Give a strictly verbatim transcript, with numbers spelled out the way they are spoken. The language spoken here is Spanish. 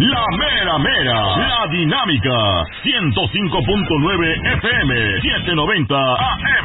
La mera mera, la dinámica, ciento cinco punto nueve F M, setecientos noventa A